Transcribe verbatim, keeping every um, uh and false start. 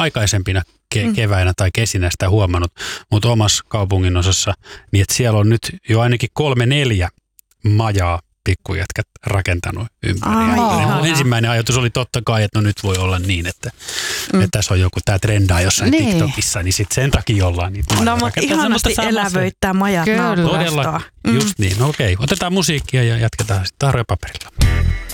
aikaisempina ke- keväinä tai kesinä sitä huomannut, mutta omassa kaupungin osassa, niin että siellä on nyt jo ainakin kolme neljä majaa pikkujätkät rakentanut ympäri. Ai, ensimmäinen ajatus oli totta kai, että no nyt voi olla niin, että, mm. että tässä on joku, tämä trendaa jossain niin. TikTokissa, niin sitten sen takia ollaan niitä majoja no, mutta ihanasti elävöittää majat naapuristoa. Todella, just niin. No okei, otetaan musiikkia ja jatketaan sitten tarjopaperilla.